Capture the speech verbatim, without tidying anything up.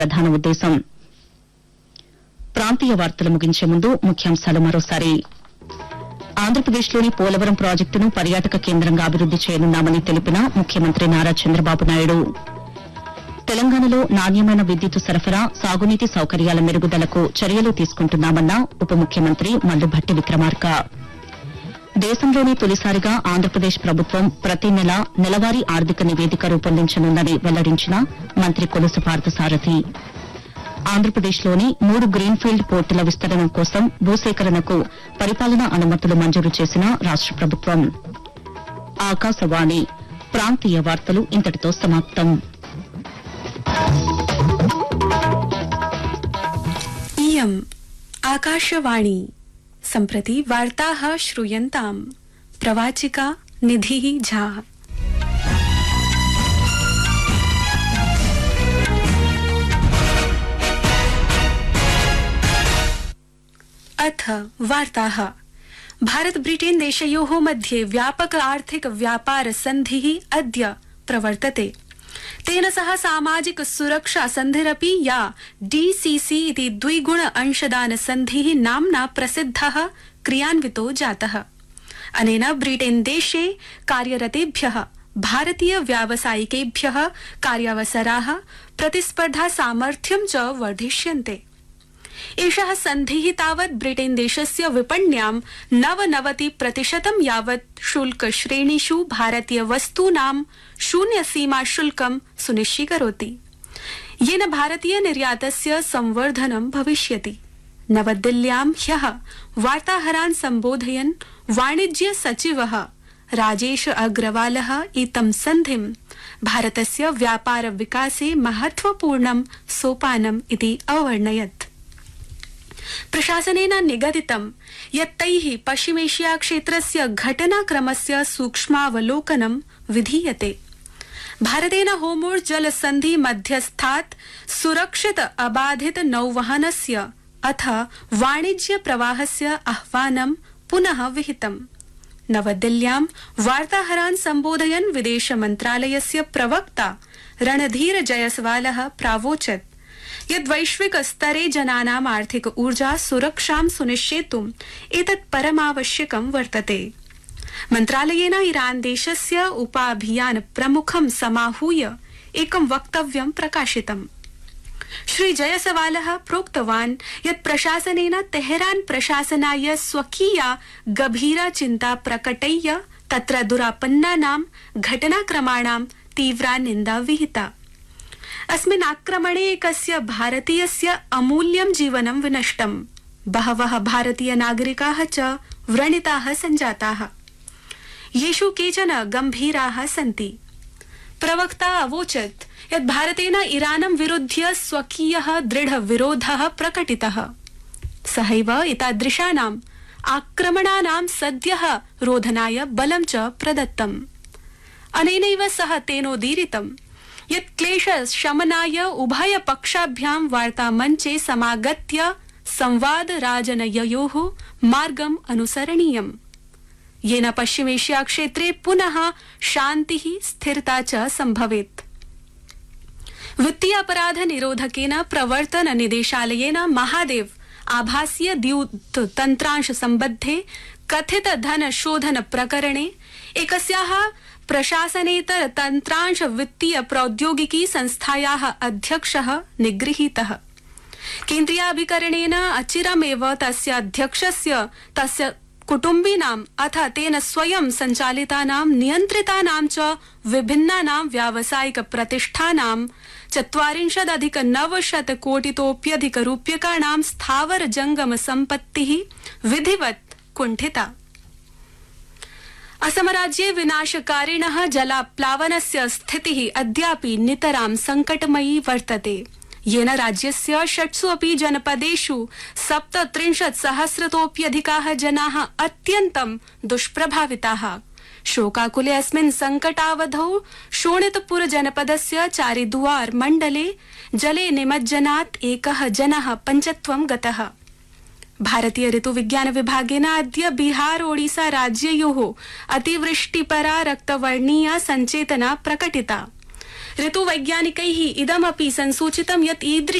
ప్రధాన ఉద్దేశం. ప్రాంతీయ వార్తలు ముగించే ముందు ముఖ్యాంశాలు మరోసారి. ఆంధ్రప్రదేశ్లోని పోలవరం ప్రాజెక్టును పర్యాటక కేంద్రంగా అభివృద్ది చేయనున్నామని తెలిపిన ముఖ్యమంత్రి నారా చంద్రబాబు నాయుడు. తెలంగాణలో నాణ్యమైన విద్యుత్ సరఫరా, సాగునీటి సౌకర్యాల మెరుగుదలకు చర్యలు తీసుకుంటున్నామన్న ఉప ముఖ్యమంత్రి మల్లుభట్టి విక్రమార్క. దేశంలోనే తొలిసారిగా ఆంధ్రప్రదేశ్ ప్రభుత్వం ప్రతి నెల నెలవారీ ఆర్థిక నివేదిక రూపొందించనుందని వెల్లడించిన మంత్రి కొలుసు పార్థసారథి. ఆంధ్రప్రదేశ్లోని మూడు గ్రీన్ఫీల్డ్ పోర్టుల విస్తరణ కోసం భూసేకరణకు పరిపాలనా అనుమతులు మంజూరు చేసిన రాష్ట ప్రభుత్వం. ఆకాశవాణి ప్రాంతీయ వార్తలు ఇంతటితో సమాప్తం. इयम् आकाशवाणी सम्प्रति वार्ताः श्रूयन्ताम्. प्रवाचिका निधिः झा. अथ वार्ताः. भारत ब्रिटेन देशयोः मध्ये व्यापक आर्थिक व्यापार सन्धिः अद्य प्रवर्तते. तेन सह सामाजिक सुरक्षा सन्धिरपि या डीसीसी इति द्विगुण अंशदान सन्धिः नाम्ना प्रसिद्धः क्रियान्वितो जातः. अनेन ब्रिटेन देशे कार्यरतेभ्यः भारतीय व्यावसायिकेभ्यः कार्यावसराः, प्रतिस्पर्धा सामर्थ्यं च वर्धिष्यन्ते. एषः सन्धिः तावत् ब्रिटेन देशस्य विपण्यां नवनवति प्रतिशतं यावत् शुल्क श्रेणीषु भारतीय वस्तूनां शून्य सीमा शुल्कं सुनिश्चीकरोति, येन भारतीय निर्यातस्य संवर्धनं भविष्यति. नवदिल्ल्यां ह्यः वार्ताहरान् सम्बोधयन् वाणिज्य सचिवः राजेश अग्रवालः इतं सन्धिं भारतस्य व्यापार विकासे महत्वपूर्णं सोपानम् इति अवर्णयत्. प्रशासनेन निगदितं यत् तैः पश्चिमेशिया क्षेत्रस्य घटनाक्रमस्य सूक्ष्मावलोकनं विधीयते. भारतेन होर्मुज़ जलसन्धि मध्यस्थात् सुरक्षित अबाधित नौवहनस्य अथ वाणिज्य प्रवाहस्य आह्वानं पुनः विहितम्. नवदिल्ल्यां वार्ताहरान् सम्बोधयन् विदेश मन्त्रालयस्य प्रवक्ता रणधीर जयसवालः प्रावोचत् यद् वैश्विक स्तरे जनानाम् आर्थिक ऊर्जा सुरक्षां सुनिश्चेतुम् एतत् परमावश्यकं वर्तते. मन्त्रालयेन ईरान देशस्य उपाभियान प्रमुखं समाहूय एकं वक्तव्यं प्रकाशितम्. श्री जयसवालः प्रोक्तवान् यत् प्रशासनेन तेहरान प्रशासनाय स्वकीया गभीरा चिन्ता प्रकटय्य तत्र दुरापन्नानां घटनाक्रमाणां तीव्रा निन्दा विहिता. अस्मिन् आक्रमणे एकस्य भारतीयस्य अमूल्यं जीवनं विनष्टम्. बहवः भारतीय नागरिकाः च व्रणिताः सञ्जाताः, येषु केचन गम्भीराः सन्ति. प्रवक्ता अवोचत् यत् भारतेन ईरानं विरुध्य स्वकीयः दृढ विरोधः प्रकटितः. सहैव एतादृशानाम् आक्रमणानां सद्यः रोधनाय बलं च प्रदत्तम्. अनेनैव सह तेनोदीरितम् यत् क्लेश शमनाय उभय पक्षाभ्यां वार्तामञ्चे समागत्य संवाद राजनययोः मार्गम् अनुसरणीयम्, येन पश्चिमेशिया क्षेत्रे पुनः शान्तिः स्थिरता च सम्भवेत्. वित्तीय अपराध निरोधकेन प्रवर्तन निदेशालयेन महादेव आभासीय द्यूत तन्त्रांश सम्बद्धे कथित धन शोधन प्रकरणे एकस्याः प्रशासनेतर तन्त्रांश वित्तीय प्रौद्योगिकी संस्थायाः अध्यक्षः निगृहीतः. केन्द्रीयाभिकरणेन अचिरमेव तस्य अध्यक्षस्य, तस्य कुटुम्बिनाम् अथ तेन स्वयं सञ्चालितानां नियन्त्रितानां च विभिन्नानां व्यावसायिक प्रतिष्ठानां चत्वारिंशदधिक नवशत कोटितोप्यधिक रूप्यकाणां स्थावर जंगम सम्पत्तिः विधिवत् कुण्ठिता. असमराज्ये विनाशकारिणः जलाप्लावनस्य स्थितिः अद्यापि नितरां संकटमयी वर्तते, येन राज्यस्य षट्सु अपि जनपदेषु सप्तत्रिंशत् सहस्रतोप्यधिकाः जनाः अत्यन्तं दुष्प्रभाविताः. शोकाकुले अस्मिन् संकटावधौ शोणितपुर जनपदस्य चारिदुआर मण्डले जले निमज्जनात् एकः जनः पञ्चत्वं गतः. भारतीय ऋतु विज्ञान विभागेन अद्य बिहार ओडिशा राज्ययोः अतिवृष्टिपरा रक्तवर्णीया सञ्चेतना प्रकटिता. ऋतुवैज्ञानिकै इदमपि संसूचितं यत् ईदृश